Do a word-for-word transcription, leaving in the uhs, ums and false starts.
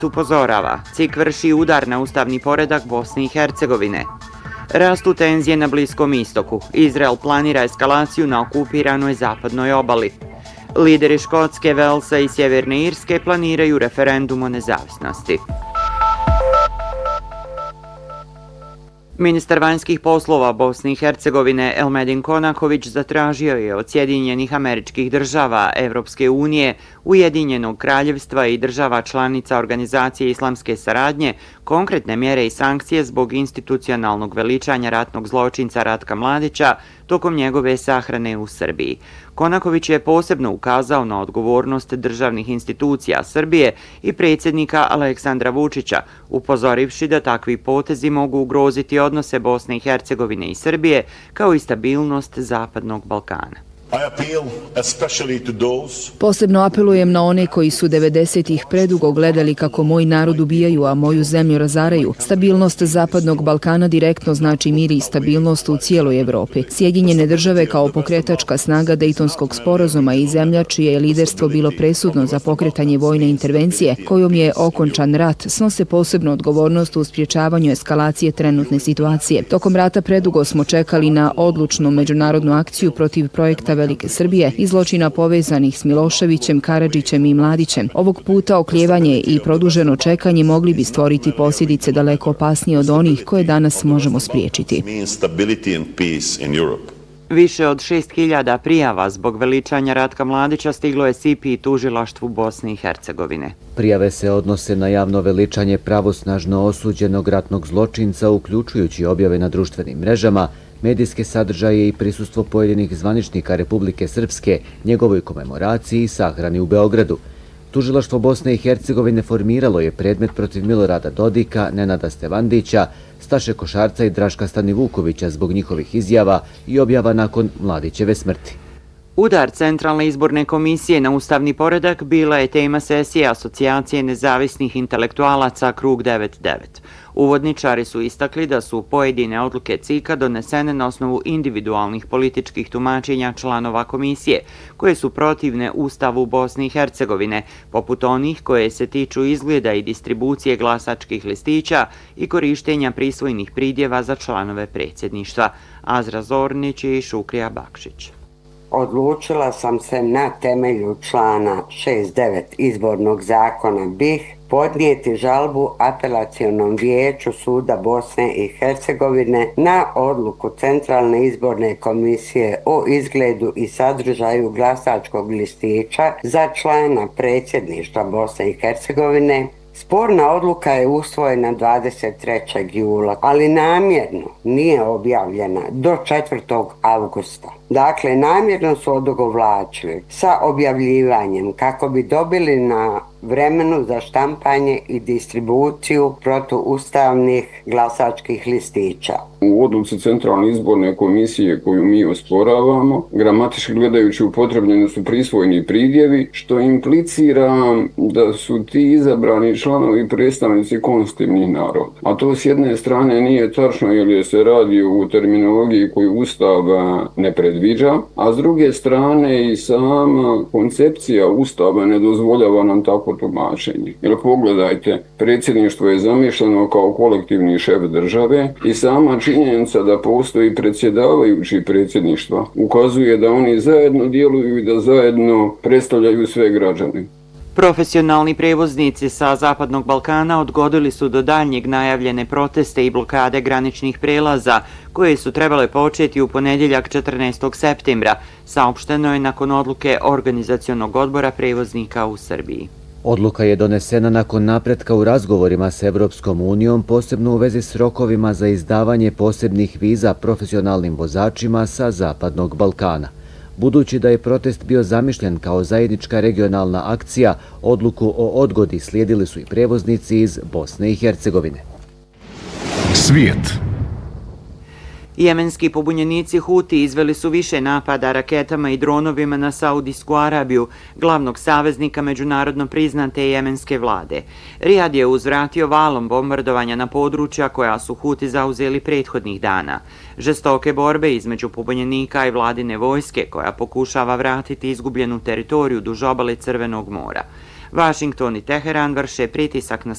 upozorava, C I K vrši udar na ustavni poredak Bosne i Hercegovine. Rastu tenzije na Bliskom istoku. Izrael planira eskalaciju na okupiranoj zapadnoj obali. Lideri Škotske, Velsa i Sjeverne Irske planiraju referendum o nezavisnosti. Ministar vanjskih poslova Bosne i Hercegovine Elmedin Konaković zatražio je od Sjedinjenih Američkih Država, Evropske unije, Ujedinjenog Kraljevstva i država članica Organizacije islamske saradnje konkretne mjere i sankcije zbog institucionalnog veličanja ratnog zločinca Ratka Mladića tokom njegove sahrane u Srbiji. Konaković je posebno ukazao na odgovornost državnih institucija Srbije i predsjednika Aleksandra Vučića, upozorivši da takvi potezi mogu ugroziti odnose Bosne i Hercegovine i Srbije, kao i stabilnost Zapadnog Balkana. Posebno apelujem na one koji su devedesetih predugo gledali kako moj narod ubijaju, a moju zemlju razaraju. Stabilnost Zapadnog Balkana direktno znači mir i stabilnost u cijeloj Evropi. Sjedinjene države kao pokretačka snaga Dejtonskog sporazuma i zemlja čije je liderstvo bilo presudno za pokretanje vojne intervencije, kojom je okončan rat, snose posebnu odgovornost u sprječavanju eskalacije trenutne situacije. Tokom rata predugo smo čekali na odlučnu međunarodnu akciju protiv projekta Velike Srbije i zločina povezanih s Miloševićem, Karadžićem i Mladićem. Ovog puta oklijevanje i produženo čekanje mogli bi stvoriti posljedice daleko opasnije od onih koje danas možemo spriječiti. Više od šest hiljada prijava zbog veličanja Ratka Mladića stiglo je S I P I tužilaštvu Bosne i Hercegovine. Prijave se odnose na javno veličanje pravosnažno osuđenog ratnog zločinca, uključujući objave na društvenim mrežama, medijske sadržaje i prisustvo pojedinih zvaničnika Republike Srpske, njegovoj komemoraciji i sahrani u Beogradu. Tužilaštvo Bosne i Hercegovine formiralo je predmet protiv Milorada Dodika, Nenada Stevandića, Staše Košarca i Draška Stanivukovića zbog njihovih izjava i objava nakon Mladićeve smrti. Udar Centralne izborne komisije na ustavni poredak bila je tema sesije Asocijacije nezavisnih intelektualaca Krug devedeset devet. Uvodničari su istakli da su pojedine odluke C I K-a donesene na osnovu individualnih političkih tumačenja članova komisije, koje su protivne Ustavu Bosne i Hercegovine, poput onih koje se tiču izgleda i distribucije glasačkih listića i korištenja prisvojnih pridjeva za članove predsjedništva. Azra Zornić i Šukrija Bakšić. Odlučila sam se na temelju člana šest devet izbornog zakona B I H podnijeti žalbu Apelacionom vijeću Suda Bosne i Hercegovine na odluku Centralne izborne komisije o izgledu i sadržaju glasačkog listića za člana predsjedništva Bosne i Hercegovine. Sporna odluka je usvojena dvadeset trećeg jula, ali namjerno nije objavljena do četvrtog avgusta. Dakle, namjerno su odugovlačili sa objavljivanjem kako bi dobili na vremenu za štampanje i distribuciju protuustavnih glasačkih listića. U odluci Centralne izborne komisije koju mi osporavamo, gramatički gledajući upotrebljeni su prisvojni pridjevi, što implicira da su ti izabrani članovi predstavnici konstitutivnih naroda. A to s jedne strane nije tačno jer se radi o terminologiji koju Ustav ne predviđa, a s druge strane i sama koncepcija Ustava ne dozvoljava nam tako tumačenje. Jer pogledajte, predsjedništvo je zamišljeno kao kolektivni šef države i sama činjenica da postoji predsjedavajući predsjedništva ukazuje da oni zajedno djeluju i da zajedno predstavljaju sve građane. Profesionalni prevoznici sa Zapadnog Balkana odgodili su do daljnjeg najavljene proteste i blokade graničnih prelaza, koje su trebale početi u ponedjeljak četrnaestog septembra, saopšteno je nakon odluke Organizacionog odbora prevoznika u Srbiji. Odluka je donesena nakon napretka u razgovorima s Evropskom unijom, posebno u vezi s rokovima za izdavanje posebnih viza profesionalnim vozačima sa Zapadnog Balkana. Budući da je protest bio zamišljen kao zajednička regionalna akcija, odluku o odgodi slijedili su i prevoznici iz Bosne i Hercegovine. Svijet. Jemenski pobunjenici Huti izveli su više napada raketama i dronovima na Saudijsku Arabiju, glavnog saveznika međunarodno priznate jemenske vlade. Rijad je uzvratio valom bombardovanja na područja koja su Huti zauzeli prethodnih dana. Žestoke borbe između pobunjenika i vladine vojske koja pokušava vratiti izgubljenu teritoriju duž obale Crvenog mora. Vašington i Teheran vrše pritisak na